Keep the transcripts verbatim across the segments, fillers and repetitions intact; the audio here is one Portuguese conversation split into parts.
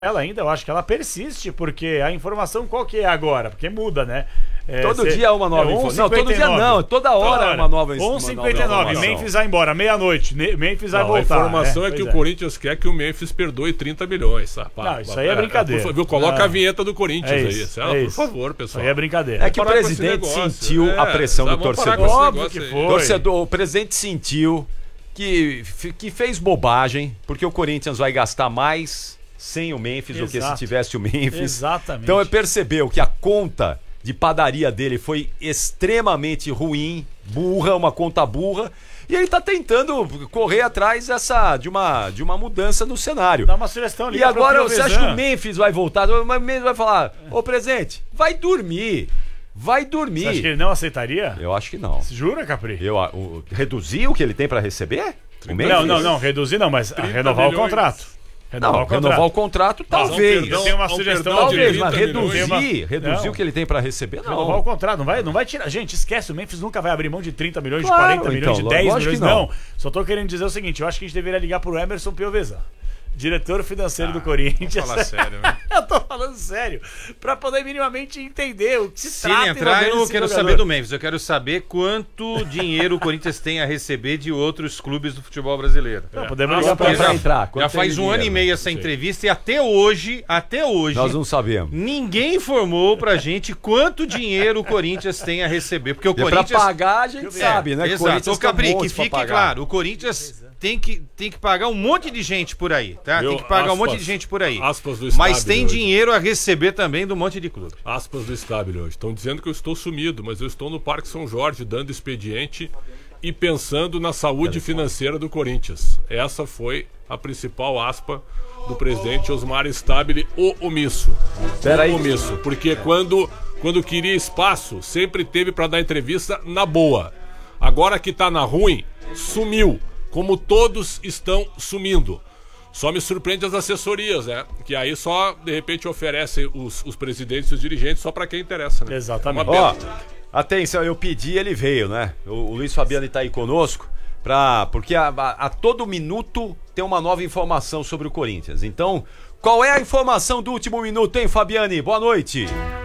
ela ainda, eu acho que ela persiste, porque a informação qual que é agora? Porque muda, né? É, todo cê, dia é uma nova é informação. Não, todo dia não, toda hora é uma nova informação. onze e cinquenta e nove, Memphis vai embora, meia-noite, Memphis vai não, voltar. A informação é, é que é. o Corinthians quer que o Memphis perdoe trinta milhões. Tá? Não, isso aí é brincadeira. É, viu? Coloca não. a vinheta do Corinthians é isso, aí. É por favor, pessoal. Isso aí é brincadeira. É que o presidente sentiu é, a pressão tá, do torcedor. Óbvio que foi. Torcedor, o presidente sentiu que, que fez bobagem, porque o Corinthians vai gastar mais sem o Memphis do que se tivesse o Memphis. Exatamente. Então ele percebeu que a conta de padaria dele foi extremamente ruim, burra, uma conta burra, e ele tá tentando correr atrás dessa, de, uma, de uma mudança no cenário. Dá uma sugestão ali. E agora você acha que o Memphis vai voltar? O Memphis vai falar, ô presidente, vai dormir. Vai dormir. Você acha que ele não aceitaria? Eu acho que não. Você jura, Capri? Eu, o, reduzir o que ele tem pra receber? Não, não, não, reduzir não, mas renovar milhões. o contrato. Renovar, não, o, contrato. renovar o contrato, talvez. Eu tenho uma sugestão. Talvez, mas reduzir, uma... reduzir o que ele tem para receber, não. Renovar o contrato, não vai, não vai tirar. Gente, esquece, o Memphis nunca vai abrir mão de trinta milhões, claro, de quarenta milhões, então, de dez milhões, não. não. Só tô querendo dizer o seguinte, eu acho que a gente deveria ligar pro Emerson Piovesan, diretor financeiro ah, do Corinthians. Vou falar sério, né? Eu tô falando sério. Pra poder minimamente entender o que se, se trata. Se entrar, eu não quero jogador. saber do Memphis. Eu quero saber quanto dinheiro o Corinthians tem a receber de outros clubes do futebol brasileiro. É. Não, podemos ligar pra já, entrar. Já faz um dinheiro, ano e meio essa entrevista e até hoje, até hoje... Nós não sabemos. Ninguém informou pra gente quanto dinheiro o Corinthians tem a receber. Porque o é Corinthians... Pra pagar, a gente é, sabe, né? Exato. Ô, Capri, que fique claro. O Corinthians... Tem que, tem que pagar um monte de gente por aí, tá? Meu, tem que pagar aspas, um monte de gente por aí. Aspas do mas tem hoje. dinheiro a receber também do monte de clube. Aspas do Stabile hoje. Estão dizendo que eu estou sumido, mas eu estou no Parque São Jorge dando expediente e pensando na saúde financeira do Corinthians. Essa foi a principal aspa do presidente Osmar Stabile, o omisso. Pera aí. O omisso. Porque quando, quando queria espaço, sempre teve para dar entrevista na boa. Agora que tá na ruim, sumiu. Como todos estão sumindo. Só me surpreende as assessorias, né? Que aí só, de repente, oferecem os, os presidentes e os dirigentes só para quem interessa, né? Exatamente. Ó, atenção, eu pedi, ele veio, né? O, o Luiz Fabiano tá aí conosco, pra, porque a, a, a todo minuto tem uma nova informação sobre o Corinthians. Então, qual é a informação do último minuto, hein, Fabiane? Boa noite.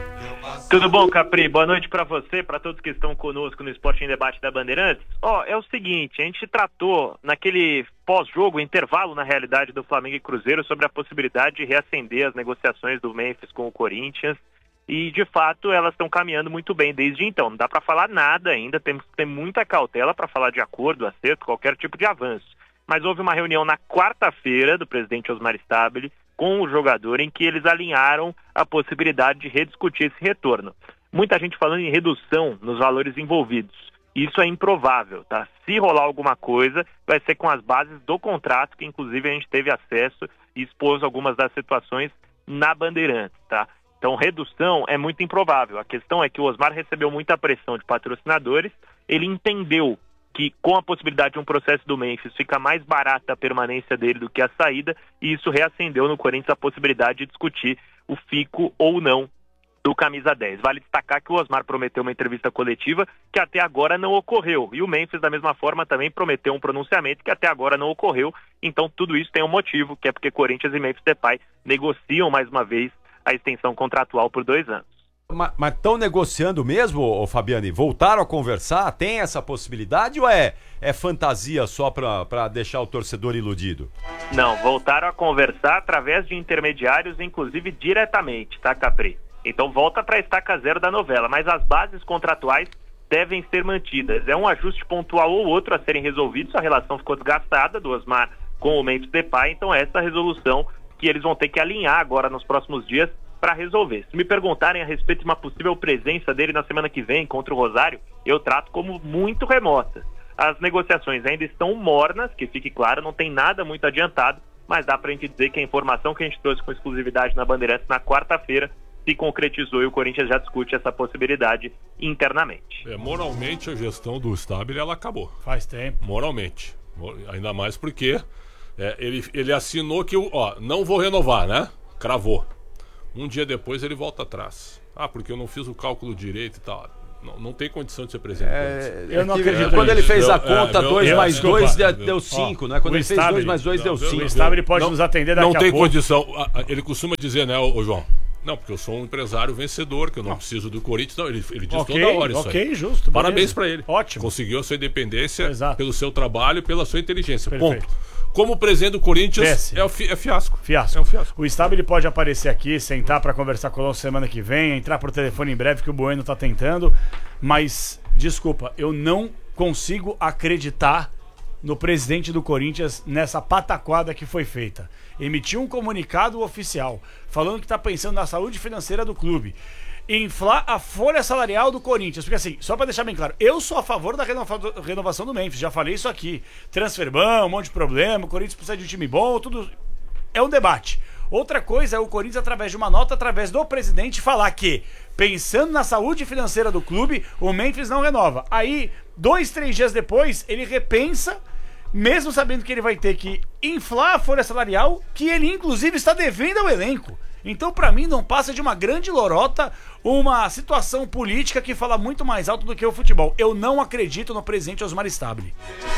Tudo bom, Capri? Boa noite para você, para todos que estão conosco no Esporte em Debate da Bandeirantes. Ó, oh, é o seguinte, a gente tratou naquele pós-jogo, intervalo na realidade do Flamengo e Cruzeiro, sobre a possibilidade de reacender as negociações do Memphis com o Corinthians e, de fato, elas estão caminhando muito bem desde então. Não dá para falar nada ainda, temos que ter muita cautela para falar de acordo, acerto, qualquer tipo de avanço. Mas houve uma reunião na quarta-feira do presidente Osmar Stabile com o jogador em que eles alinharam a possibilidade de rediscutir esse retorno. Muita gente falando em redução nos valores envolvidos. Isso é improvável, tá? Se rolar alguma coisa, vai ser com as bases do contrato, que inclusive a gente teve acesso e expôs algumas das situações na Bandeirantes, tá? Então, redução é muito improvável. A questão é que o Osmar recebeu muita pressão de patrocinadores, ele entendeu que com a possibilidade de um processo do Memphis fica mais barata a permanência dele do que a saída, e isso reacendeu no Corinthians a possibilidade de discutir o fico ou não do camisa dez. Vale destacar que o Osmar prometeu uma entrevista coletiva que até agora não ocorreu, e o Memphis da mesma forma também prometeu um pronunciamento que até agora não ocorreu. Então tudo isso tem um motivo, que é porque Corinthians e Memphis Depay negociam mais uma vez a extensão contratual por dois anos. Mas estão negociando mesmo, ô Fabiane? Voltaram a conversar? Tem essa possibilidade ou é, é fantasia só para deixar o torcedor iludido? Não, voltaram a conversar através de intermediários, inclusive diretamente, tá, Capri? Então volta para a estaca zero da novela, mas as bases contratuais devem ser mantidas. É um ajuste pontual ou outro a serem resolvidos, a relação ficou desgastada do Osmar com o Memphis Depay, então é essa resolução que eles vão ter que alinhar agora nos próximos dias para resolver. Se me perguntarem a respeito de uma possível presença dele na semana que vem contra o Rosário, eu trato como muito remota. As negociações ainda estão mornas, que fique claro, não tem nada muito adiantado, mas dá para a gente dizer que a informação que a gente trouxe com exclusividade na Bandeirantes na quarta-feira se concretizou e o Corinthians já discute essa possibilidade internamente. É, moralmente, a gestão do Stabile, ela acabou. Faz tempo. Moralmente. Ainda mais porque é, ele, ele assinou que, ó, não vou renovar, né? Cravou. Um dia depois ele volta atrás. Ah, porque eu não fiz o cálculo direito e tal. Não, não tem condição de ser presidente. É, Eu não é que, acredito Quando nisso. ele fez a Eu- conta, é, dois eu- mais desculpa, dois eu- deu cinco, Ó, né? Quando o ele fez Stabile- dois mais dois deu não, cinco. O Stabile pode Não- nos atender daqui Não a tem pouco. condição. A- a- Ele costuma dizer, né, ô, ô João? Não, porque eu sou um empresário vencedor, que eu não, preciso do Corinthians. Não, ele, ele diz Ok, toda hora isso ok, aí. justo. Parabéns beleza. pra ele. Ótimo. Conseguiu a sua independência Exato. pelo seu trabalho e pela sua inteligência. Perfeito. Ponto. Como presidente do Corinthians, Péssimo. é, o fi- é fiasco. Fiasco. É um fiasco. O Stabile pode aparecer aqui, sentar para conversar conosco semana que vem, entrar por telefone em breve, que o Bueno tá tentando. Mas, desculpa, eu não consigo acreditar no presidente do Corinthians nessa pataquada que foi feita. Emitiu um comunicado oficial falando que tá pensando na saúde financeira do clube. Inflar a folha salarial do Corinthians. Porque assim, só pra deixar bem claro, eu sou a favor da renova- renovação do Memphis, já falei isso aqui. Transfer bom, um monte de problema, o Corinthians precisa de um time bom, tudo... É um debate. Outra coisa é o Corinthians, através de uma nota, através do presidente, falar que, pensando na saúde financeira do clube, o Memphis não renova. Aí, dois, três dias depois, ele repensa, mesmo sabendo que ele vai ter que inflar a folha salarial, que ele, inclusive, está devendo ao elenco. Então, pra mim, não passa de uma grande lorota, uma situação política que fala muito mais alto do que o futebol. Eu não acredito no presidente Osmar Stabile.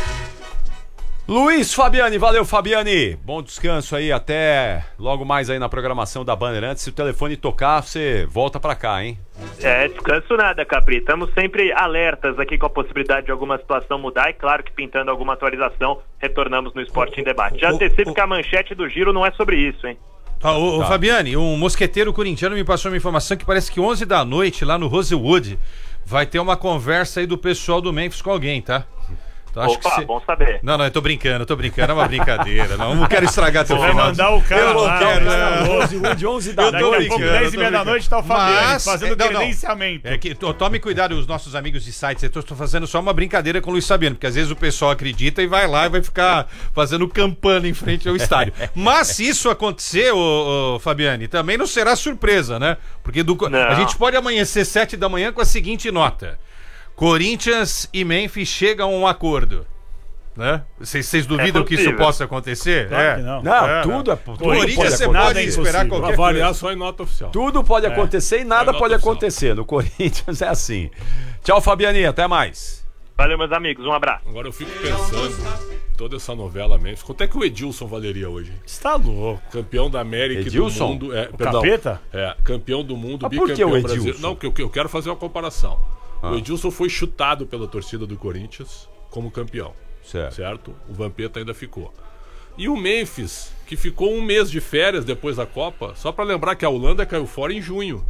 Luiz Fabiani, valeu Fabiani. Bom descanso aí, até logo mais aí na programação da Bandeirantes. Se o telefone tocar, você volta pra cá, hein? É, descanso nada, Capri. Estamos sempre alertas aqui com a possibilidade de alguma situação mudar e claro que pintando alguma atualização, retornamos no Esporte em Debate. Já o- antecipo o- que a manchete do Giro não é sobre isso, hein? Ah, ô, ô, Tá. Fabiane, um mosqueteiro corintiano me passou uma informação que parece que onze da noite, lá no Rosewood, vai ter uma conversa aí do pessoal do Memphis com alguém, tá? Então, acho Opa, que cê... bom saber. Não, não, eu tô brincando, eu tô brincando, é uma brincadeira. Não, não quero estragar teu Vai final. mandar o cara Eu não lá, quero, o cara não. louco. de onze da Eu tô Daqui a pouco, brincando, dez eu e tô meia da brincando. noite, tá o Fabiano Mas, fazendo não, não. credenciamento. É que to- tome cuidado, os nossos amigos de sites. Eu estou fazendo só uma brincadeira com o Luiz Fabiano, porque às vezes o pessoal acredita e vai lá e vai ficar fazendo campana em frente ao estádio. Mas se isso acontecer, ô, ô, Fabiane, também não será surpresa, né? Porque do, Não. a gente pode amanhecer sete da manhã com a seguinte nota: Corinthians e Memphis chegam a um acordo. Né? Vocês vocês duvidam É que isso possível. possa acontecer? Claro que não. Não, É, tudo é O tudo Corinthians pode você acontecer. pode Nada é esperar impossível. qualquer Avaliar coisa. só em nota oficial. Tudo pode acontecer e nada Vai na pode opção. acontecer. No Corinthians é assim. Tchau, Fabiani, até mais. Valeu, meus amigos. Um abraço. Agora eu fico pensando, toda essa novela Memphis, quanto é que o Edilson valeria hoje? Você tá louco. Campeão da América e do Edilson? mundo. É, O perdão, capeta? É, campeão do mundo, Mas por que bicampeão o brasileiro. Edilson? Não, porque eu, eu quero fazer uma comparação. O Edilson foi chutado pela torcida do Corinthians como campeão. Certo. Certo? O Vampeta ainda ficou. E o Memphis, que ficou um mês de férias depois da Copa, só pra lembrar que a Holanda caiu fora em junho.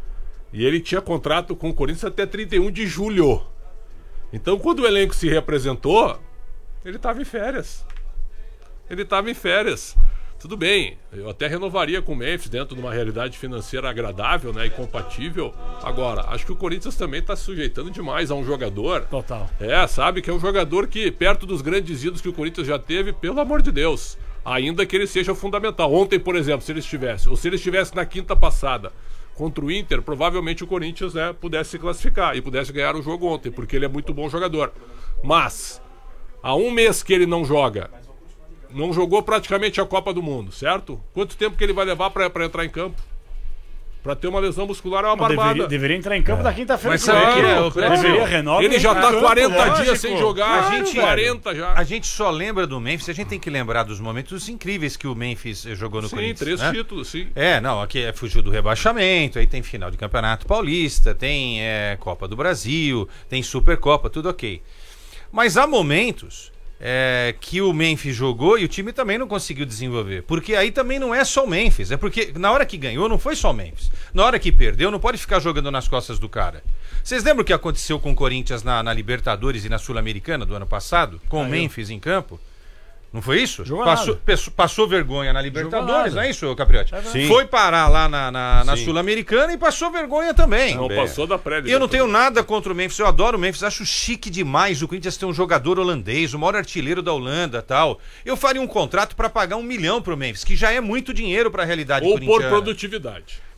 E ele tinha contrato com o Corinthians até trinta e um de julho. Então, quando o elenco se reapresentou, ele estava em férias. Ele estava em férias. Tudo bem, eu até renovaria com o Memphis dentro de uma realidade financeira agradável, né, e compatível. Agora, acho que o Corinthians também está se sujeitando demais a um jogador. Total. É, sabe, que é um jogador que, perto dos grandes ídolos que o Corinthians já teve, pelo amor de Deus, ainda que ele seja fundamental. Ontem, por exemplo, se ele estivesse, ou se ele estivesse na quinta passada contra o Inter, provavelmente o Corinthians, né, pudesse se classificar e pudesse ganhar o jogo ontem, porque ele é muito bom jogador. Mas, há um mês que ele não joga, não jogou praticamente a Copa do Mundo, certo? Quanto tempo que ele vai levar pra, pra entrar em campo? Pra ter uma lesão muscular é uma Não, barbada. deveria, deveria entrar em campo na quinta-feira. Mas que sabe vem. que é, Claro, ô, Clécio? deveria renovar. Ele já tá Campo, quarenta lógico. dias sem jogar. A gente, quarenta já. A gente só lembra do Memphis, a gente tem que lembrar dos momentos incríveis que o Memphis eh, jogou no Sim, Corinthians. três né? títulos, sim. É, não, aqui é, fugiu do rebaixamento, aí tem final de Campeonato Paulista, tem é, Copa do Brasil, tem Supercopa, tudo ok. Mas há momentos é, que o Memphis jogou e o time também não conseguiu desenvolver. Porque aí também não é só o Memphis, é porque na hora que ganhou não foi só o Memphis. Na hora que perdeu não pode ficar jogando nas costas do cara. Vocês lembram o que aconteceu com o Corinthians na, na Libertadores e na Sul-Americana do ano passado? Com o Memphis em campo? Não foi isso? Jogou Passou, nada. pesso- passou vergonha na Libertadores, nada. não é isso, Capriotti? Sim. Foi parar lá na, na, na Sim. Sul-Americana e passou vergonha também. Não passou da pré. Eu não tenho nada contra o Memphis, eu adoro o Memphis, acho chique demais o Corinthians ter um jogador holandês, o maior artilheiro da Holanda tal. Eu faria um contrato para pagar um milhão pro Memphis, que já é muito dinheiro para a realidade Ou por corintiana. produtividade.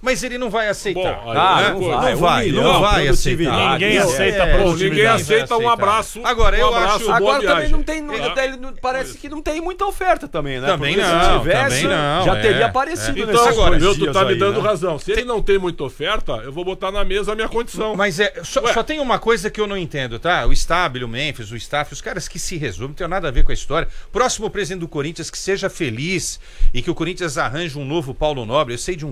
Mas ele não vai aceitar. Bom, aí Ah, é não coisa. vai, não vai, um milhão, não vai produtividade. aceitar. Ninguém É, aceita é, a Bom, produtividade. ninguém aceita um aceitar. abraço. Agora, eu um abraço, acho- boa Agora também viagem. não tem. É. ele não- Parece que não tem muita oferta também, né? Também Porque não, se tivesse, também não, já é, teria é. aparecido Então, nesses agora, dois viu, tu dias tá me aí, dando né? razão. Se ele não tem muita oferta, eu vou botar na mesa a minha condição. Mas é, só, Ué. só tem uma coisa que eu não entendo, tá? O Stabile, o Memphis, o Staff, os caras que se resumem, não tem nada a ver com a história. Próximo presidente do Corinthians, que seja feliz e que o Corinthians arranje um novo Paulo Nobre. Eu sei de um